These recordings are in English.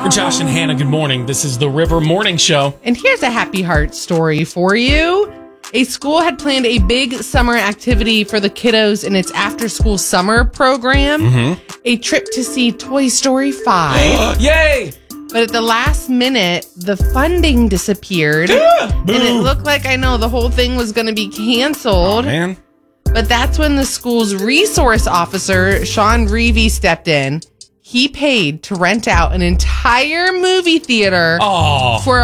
Josh and Hannah, good morning. This is the River Morning Show. And here's a happy heart story for you. A school had planned a big summer activity for the kiddos in its after-school summer program. A trip to see Toy Story 5. Yay! But at the last minute, the funding disappeared. And it looked like, the whole thing was going to be canceled. Oh, man. But that's when the school's resource officer, Sean Reevy, stepped in. He paid to rent out an entire movie theater for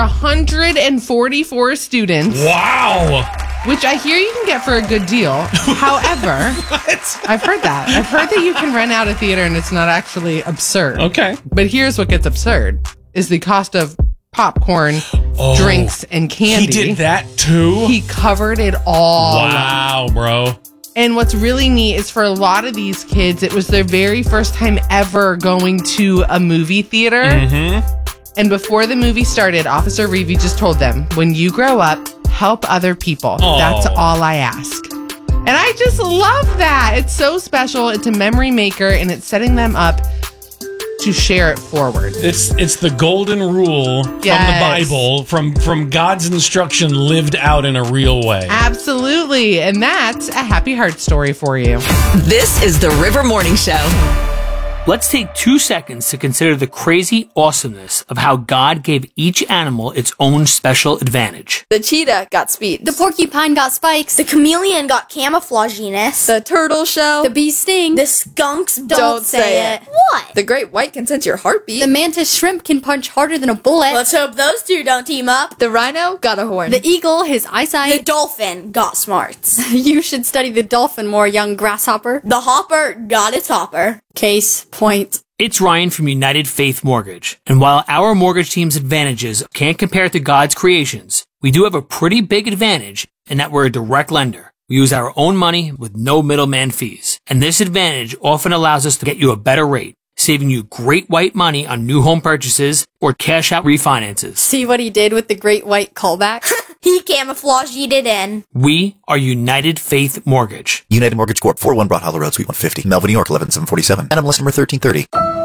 144 students. Wow. Which I hear you can get for a good deal. However, I've heard that. I've heard that you can rent out a theater and it's not actually absurd. Okay. But here's what gets absurd, is the cost of popcorn, drinks, and candy. He did that too? He covered it all. Wow, bro. And what's really neat is for a lot of these kids, it was their very first time ever going to a movie theater. And before the movie started, Officer Reevy just told them, when you grow up, help other people. That's all I ask. And I just love that. It's so special. It's a memory maker, and it's setting them up to share it forward. It's the golden rule from the Bible, from God's instruction lived out in a real way. Absolutely. And that's a happy heart story for you. This is the River Morning Show. Let's take 2 seconds to consider the crazy awesomeness of how God gave each animal its own special advantage. The cheetah got speed. The porcupine got spikes. The chameleon got camouflaginess. The turtle shell. The bee sting. The skunks Don't say it. What? The great white can sense your heartbeat. The mantis shrimp can punch harder than a bullet. Let's hope those two don't team up. The rhino got a horn. The eagle, his The eyesight. dolphin got smarts. You should study the dolphin more, young grasshopper. The hopper got its hopper. Case point. It's Ryan from United Faith Mortgage, and while our mortgage team's advantages can't compare to God's creations, we do have a pretty big advantage in that we're a direct lender. We use our own money with no middleman fees, and this advantage often allows us to get you a better rate, saving you great white money on new home purchases or cash out refinances. See what he did with the great white callback? He camouflaged it in. We are United Faith Mortgage. United Mortgage Corp. 401 Broad Hollow Road, Suite 150, Melville, New York, 11747. NMLS number 1330.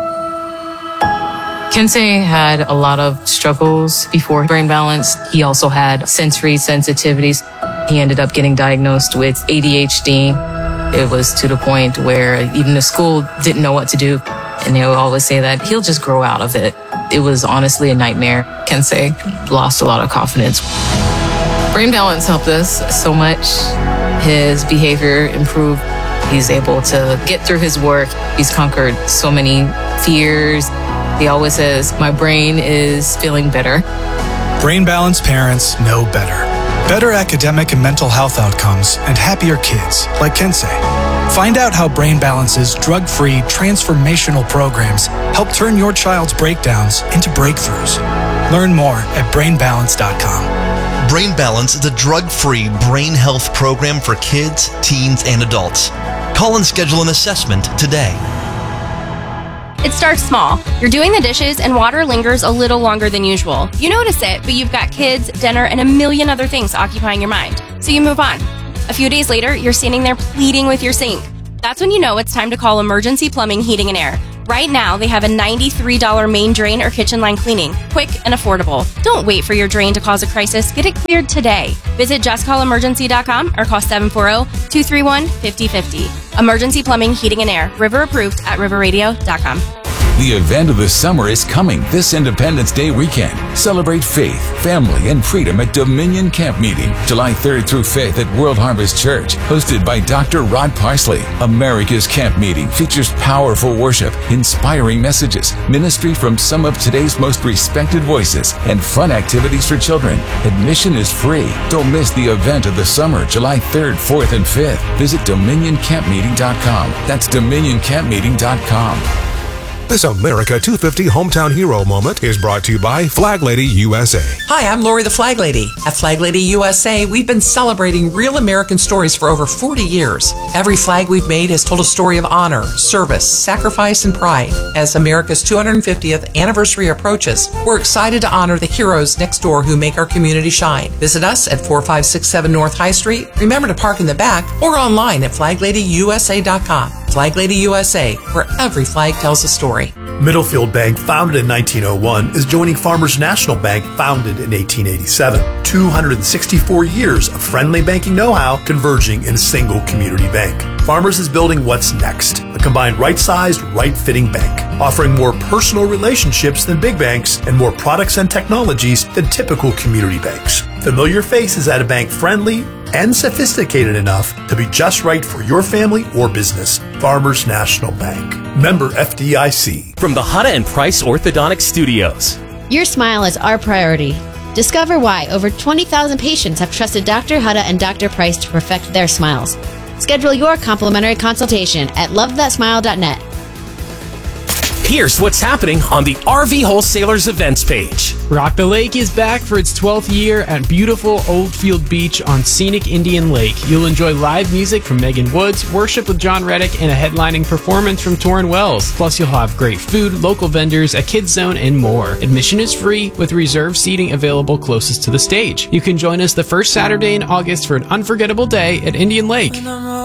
Kensei had a lot of struggles before brain balance. He also had sensory sensitivities. He ended up getting diagnosed with ADHD. It was to the point where even the school didn't know what to do. And they would always say that he'll just grow out of it. It was honestly a nightmare. Kensei lost a lot of confidence. Brain balance helped us so much. His behavior improved. He's able to get through his work. He's conquered so many fears. He always says, my brain is feeling better. Brain Balance parents know better. Better academic and mental health outcomes and happier kids like Kensei. Find out how Brain Balance's drug-free transformational programs help turn your child's breakdowns into breakthroughs. Learn more at brainbalance.com. Brain Balance is a drug-free brain health program for kids, teens, and adults. Call and schedule an assessment today. It starts small. You're doing the dishes and water lingers a little longer than usual. You notice it, but you've got kids, dinner, and a million other things occupying your mind. So you move on. A few days later, you're standing there pleading with your sink. That's when you know it's time to call Emergency Plumbing, Heating, and Air. Right now, they have a $93 main drain or kitchen line cleaning. Quick and affordable. Don't wait for your drain to cause a crisis. Get it cleared today. Visit justcallemergency.com or call 740-231-5050. Emergency Plumbing, Heating, and Air. River approved at riverradio.com. The event of the summer is coming this Independence Day weekend. Celebrate faith, family, and freedom at Dominion Camp Meeting, July 3rd through 5th at World Harvest Church, hosted by Dr. Rod Parsley. America's Camp Meeting features powerful worship, inspiring messages, ministry from some of today's most respected voices, and fun activities for children. Admission is free. Don't miss the event of the summer, July 3rd, 4th, and 5th. Visit DominionCampMeeting.com. That's DominionCampMeeting.com. This America 250 Hometown Hero moment is brought to you by Flag Lady USA. Hi, I'm Lori the Flag Lady. At Flag Lady USA, we've been celebrating real American stories for over 40 years. Every flag we've made has told a story of honor, service, sacrifice, and pride. As America's 250th anniversary approaches, we're excited to honor the heroes next door who make our community shine. Visit us at 4567 North High Street. Remember to park in the back or online at flagladyusa.com. Flag Lady USA, where every flag tells a story. Middlefield Bank, founded in 1901, is joining Farmers National Bank, founded in 1887. 264 years of friendly banking know-how converging in a single community bank. Farmers is building what's next, a combined right-sized, right-fitting bank, offering more personal relationships than big banks and more products and technologies than typical community banks. Familiar faces at a bank friendly and sophisticated enough to be just right for your family or business. Farmers National Bank. Member FDIC. From the Hutta and Price Orthodontic Studios. Your smile is our priority. Discover why over 20,000 patients have trusted Dr. Hutta and Dr. Price to perfect their smiles. Schedule your complimentary consultation at lovethatsmile.net. Here's what's happening on the RV Wholesalers events page. Rock the Lake is back for its 12th year at beautiful Oldfield Beach on scenic Indian Lake. You'll enjoy live music from Megan Woods, worship with John Reddick, and a headlining performance from Torrin Wells. Plus, you'll have great food, local vendors, a kids zone, and more. Admission is free with reserved seating available closest to the stage. You can join us the first Saturday in August for an unforgettable day at Indian Lake.